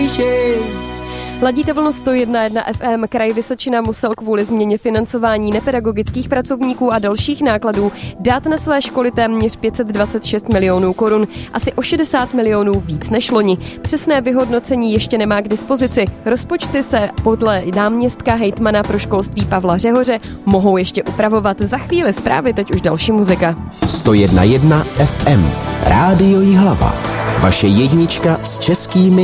Ladíte vlnu 101.1 FM. Kraj Vysočina musel kvůli změně financování nepedagogických pracovníků a dalších nákladů dát na své školy téměř 526 milionů korun. Asi o 60 milionů víc než loni. Přesné vyhodnocení ještě nemá k dispozici. Rozpočty se podle náměstka hejtmana pro školství Pavla Řehoře mohou ještě upravovat. Za chvíli zprávy, teď už další muzika. 101.1 FM. Rádio Jihlava. Vaše jednička s českými